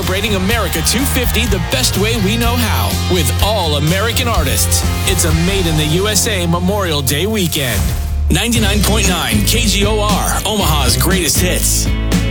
celebrating America 250 the best way we know how, with all American artists. It's a Made in the USA Memorial Day weekend. 99.9 KGOR, Omaha's greatest hits.